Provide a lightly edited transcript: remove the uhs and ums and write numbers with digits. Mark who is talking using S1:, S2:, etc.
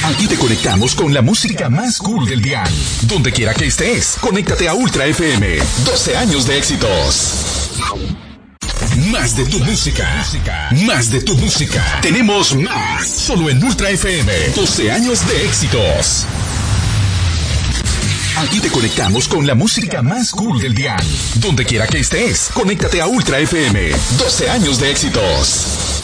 S1: Aquí te conectamos con la música más cool del dial. Donde quiera que estés, conéctate a Ultra FM. 12 años de éxitos. Más de tu música. Más de tu música. Tenemos más. Solo en Ultra FM. 12 años de éxitos. Aquí te conectamos con la música más cool del dial. Donde quiera que estés, conéctate a Ultra FM. 12 años de éxitos.